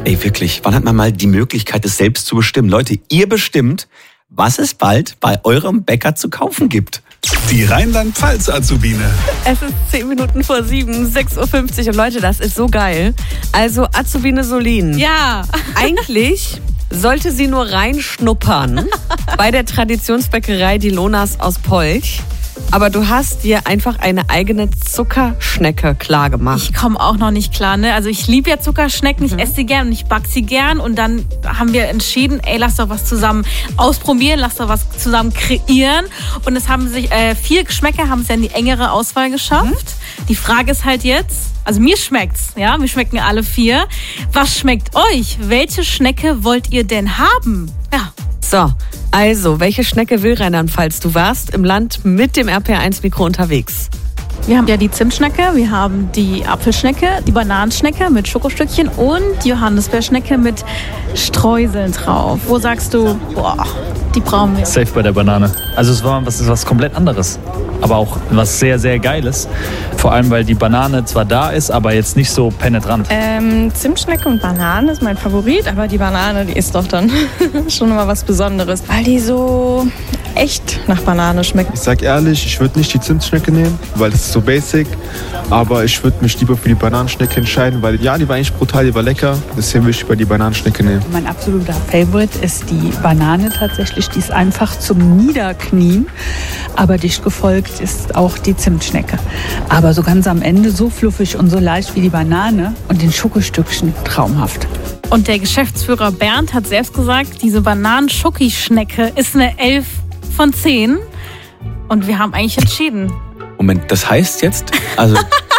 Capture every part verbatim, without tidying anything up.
Ey, wirklich, wann hat man mal die Möglichkeit, es selbst zu bestimmen? Leute, ihr bestimmt, was es bald bei eurem Bäcker zu kaufen gibt. Die Rheinland-Pfalz-Azubine. Es ist zehn Minuten vor sieben, sechs Uhr fünfzig und Leute, das ist so geil. Also Azubine Solin. Ja. Eigentlich sollte sie nur reinschnuppern bei der Traditionsbäckerei Die Lonas aus Polch. Aber du hast dir einfach eine eigene Zuckerschnecke klar gemacht. Ich komme auch noch nicht klar, ne? Also ich liebe ja Zuckerschnecken, ich esse sie gern und ich backe sie gern. Und dann haben wir entschieden, ey, lass doch was zusammen ausprobieren, lass doch was zusammen kreieren. Und es haben sich äh, vier Geschmäcker haben es ja in die engere Auswahl geschafft. Mhm. Die Frage ist halt jetzt, also mir schmeckt's, ja, mir schmecken alle vier. Was schmeckt euch? Welche Schnecke wollt ihr denn haben? Ja. So, also, welche Schnecke will Rheinland-Pfalz? Du warst im Land mit dem R P R eins Mikro unterwegs. Wir haben ja die Zimtschnecke, wir haben die Apfelschnecke, die Bananenschnecke mit Schokostückchen und die Johannisbeerschnecke mit Streuseln drauf. Wo sagst du, boah, die brauchen wir? Safe bei der Banane. Also es war was, was komplett anderes, aber auch was sehr, sehr Geiles. Vor allem, weil die Banane zwar da ist, aber jetzt nicht so penetrant. Ähm, Zimtschnecke und Banane ist mein Favorit, aber die Banane, die ist doch dann schon immer was Besonderes, weil die so echt nach Banane schmeckt. Ich sag ehrlich, ich würde nicht die Zimtschnecke nehmen, weil das ist so basic. Aber ich würde mich lieber für die Bananenschnecke entscheiden, weil ja, die war eigentlich brutal, die war lecker. Deswegen würde ich lieber die Bananenschnecke nehmen. Mein absoluter Favorite ist die Banane tatsächlich. Die ist einfach zum Niederknien. Aber dicht gefolgt ist auch die Zimtschnecke. Aber so ganz am Ende so fluffig und so leicht wie die Banane und den Schokostückchen traumhaft. Und der Geschäftsführer Bernd hat selbst gesagt, diese Bananen-Schoki-Schnecke ist eine elf von zehn. Und wir haben eigentlich entschieden. Moment, das heißt jetzt, also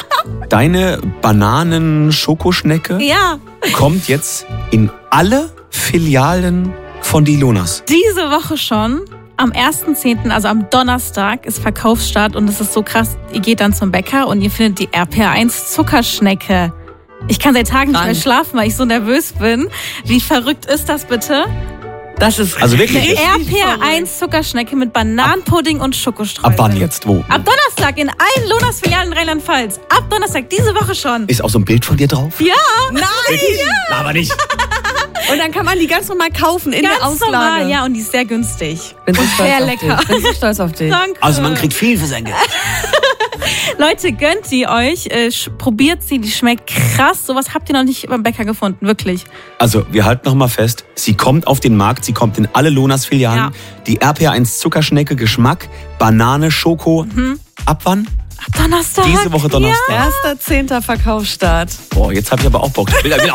deine Bananen-Schokoschnecke Ja. kommt jetzt in alle Filialen von Die Lonas. Diese Woche schon. Am ersten zehnten, also am Donnerstag, ist Verkaufsstart und es ist so krass, ihr geht dann zum Bäcker und ihr findet die R P R eins Zuckerschnecke. Ich kann seit Tagen nicht mehr schlafen, weil ich so nervös bin. Wie verrückt ist das bitte? Das ist Also wirklich? R P R eins Zuckerschnecke mit Bananenpudding und Schokostreusel. Ab wann jetzt? Wo? Ab Donnerstag in allen Lonas-Filialen in Rheinland-Pfalz. Ab Donnerstag, diese Woche schon. Ist auch so ein Bild von dir drauf? Ja! Nein! Ja. Aber nicht. Und dann kann man die ganz normal kaufen in Ganz der Auslage. normal, ja, und die ist sehr günstig. Bin so und stolz sehr auf lecker. dich. Bin so stolz auf dich. Danke. Also man kriegt viel für sein Geld. Leute, gönnt sie euch, äh, sch- probiert sie, die schmeckt krass. Sowas habt ihr noch nicht beim Bäcker gefunden, wirklich. Also wir halten noch mal fest, sie kommt auf den Markt, sie kommt in alle Lonas-Filialen. Ja. Die R P R eins Zuckerschnecke, Geschmack, Banane, Schoko. Ab wann? Ab Donnerstag. Diese Woche Donnerstag. erster zehnter Verkaufsstart. Boah, jetzt habe ich aber auch Bock. Ich will, will